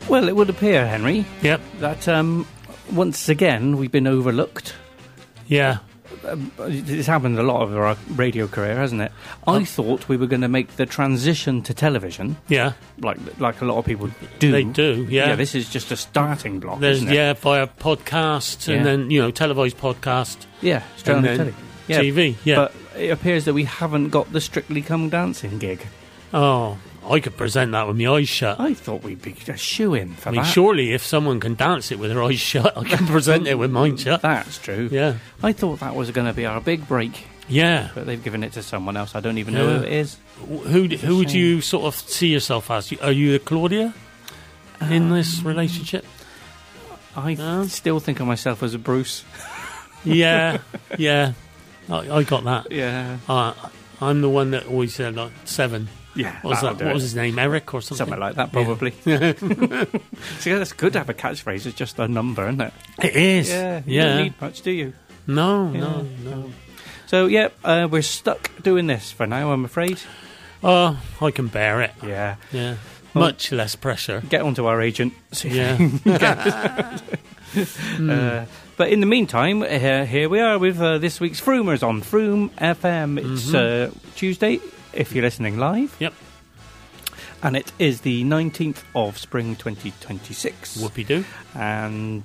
Well, it would appear, Henry, Yep. that once again we've been overlooked. Yeah. It's happened a lot of our radio career, hasn't it? I thought we were going to make the transition to television, Yeah. like a lot of people do. They do, yeah. Yeah, this is just a starting block, There's, isn't it? yeah, via podcast and Yeah. then, televised podcast. Yeah, straight on and the then telly. Yeah, TV, yeah. But it appears that we haven't got the Strictly Come Dancing gig. Oh, I could present that with my eyes shut. I thought we'd be a shoo-in for I mean, that. surely if someone can dance it with their eyes shut, I can present it with mine shut. That's true. Yeah. I thought that was going to be our big break, Yeah. but they've given it to someone else. I don't even know who it is. Who would you sort of see yourself as? Are you the Claudia in this relationship? I still think of myself as a Bruce. Yeah. Yeah. I got that. Yeah. I'm the one that always said, like, 7. Yeah. What was his name? Eric or something? Something like that, probably. See, that's good to have a catchphrase. It's just a number, isn't it? It is. Yeah. You Yeah. don't need much, do you? No. So, we're stuck doing this for now, I'm afraid. Oh, I can bear it. Yeah. Yeah. Well- Much less pressure. Get onto our agent. See if Yeah. we can get it. But in the meantime, here we are with this week's Frumers on Frume FM. It's Tuesday, if you're listening live. Yep. And it is the 19th of spring 2026. Whoopie-doo. And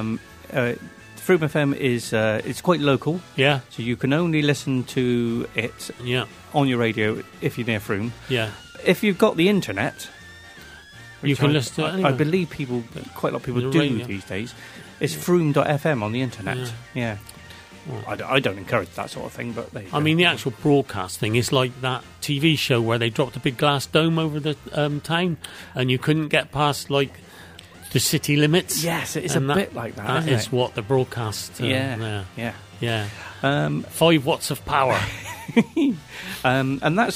Frume FM is it's quite local, Yeah. so you can only listen to it Yeah. on your radio if you're near Frume. Yeah. If you've got the internet, You which can I- listen to it I anyway. believe quite a lot of people The do radio. these days. It's Frume.fm on the internet. Yeah. I don't encourage that sort of thing, but there you I go. mean, the actual broadcasting is like that TV show where they dropped a big glass dome over the town, and you couldn't get past like the city limits. Yes, it's a And bit like that, That isn't is it? what the broadcast. Yeah. Yeah. 5 watts of power. And that's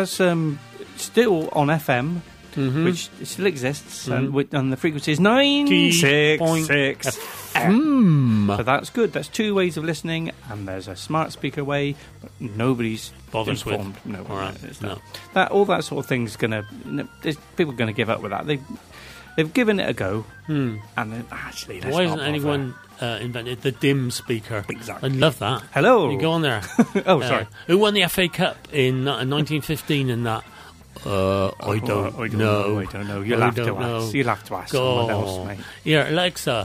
still on FM, Mm-hmm. which still exists, and the frequency is 966 FM. So that's good. That's 2 ways of listening, and there's a smart speaker way, but nobody's Bothers with. informed. No, All right. it's No. not. All that sort of thing's gonna. People are gonna give up with that. They've given it a go, and then actually, let's Why not hasn't bother. anyone invented the dim speaker? Exactly. I love that. Hello. You go on there. Oh, sorry. Who won the FA Cup in 1915 and that? I don't know. I don't know. You'll have to ask. You'll have to ask someone else, mate. Here, Alexa.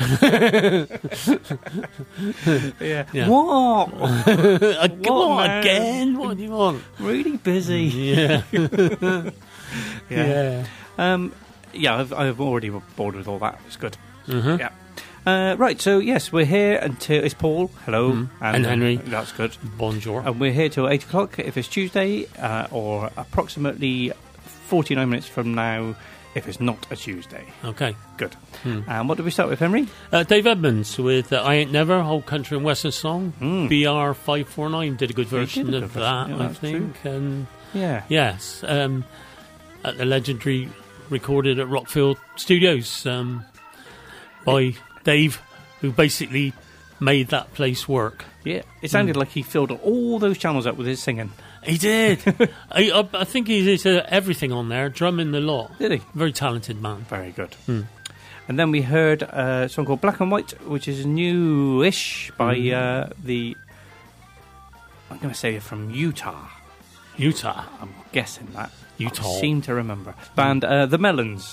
Yeah. What? What? Come on, man? again? What do you want? Really busy. Yeah. Yeah. I've already bored with all that. It's good. Mm-hmm. Yeah. Right, so yes, we're here until it's Paul. Hello. And Henry. That's good. Bonjour. And we're here till 8 o'clock if it's Tuesday, or approximately 49 minutes from now if it's not a Tuesday. Okay. Good. And what do we start with, Henry? Dave Edmonds with I Ain't Never, Old Country and Western Song. BR 549 did a good version did a of good that, version, yeah, I that's think. And Yeah. yes, at the legendary recorded at Rockfield Studios by Dave, who basically made that place work. Yeah. It sounded like he filled all those channels up with his singing. He did. I think he did everything on there, drumming the lot. Did he? Very talented man. Very good. And then we heard a song called Black and White, which is new-ish by the... I'm going to say from Utah. Utah. I'm guessing that. Utah. I seem to remember. Band The Melons.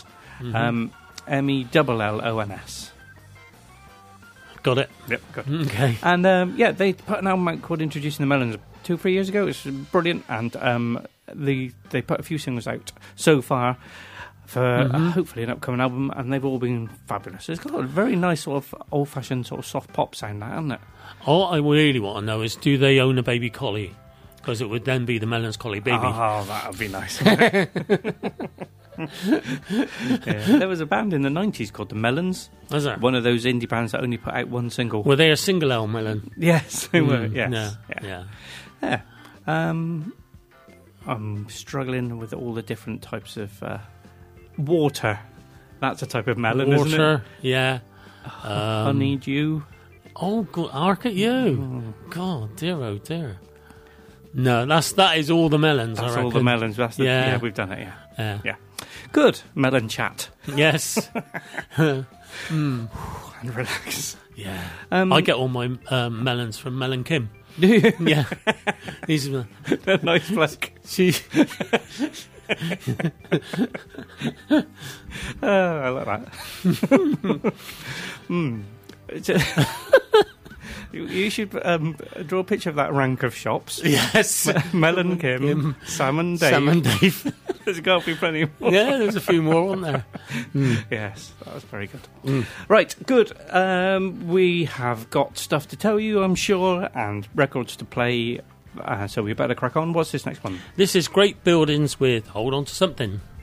MELLONS. Got it. Yep, good. Okay. And they put an album out called Introducing the Melons 2-3 years ago. It's brilliant. And they put a few singles out so far for hopefully an upcoming album, and they've all been fabulous. It's got a very nice sort of old-fashioned sort of soft pop sound, that, hasn't it? All I really want to know is, do they own a baby collie? Because it would then be the Melons Collie baby. Oh, that would be nice. Yeah. There was a band in the 90s called the Melons. Was there? One of those indie bands that only put out one single. Were they a single L melon? Yes, they were. Yes. Yeah. I'm struggling with all the different types of water. That's a type of melon, isn't it? Water, yeah. Honeydew. Oh, God, hark at you. God, dear, oh dear. No, that is all the melons, That's I all the reckon. melons. That's Yeah. we've done it, yeah. Yeah. Good. Melon chat. Yes. And relax. Yeah. I get all my melons from Mel and Kim. Do you? Yeah. These are They're nice bloke. she. I like that. You should draw a picture of that rank of shops. Yes. Melon Kim, Sam and Dave. Sam and Dave. There's got to be plenty more. Yeah, there's a few more on there. Yes, that was very good. Right, good. We have got stuff to tell you, I'm sure, and records to play. So we better crack on. What's this next one? This is Great Buildings with Hold On to Something.